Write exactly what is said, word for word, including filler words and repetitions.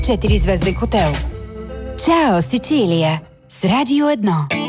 четири звезден хотел. Чао, Сицилия! С Радио едно.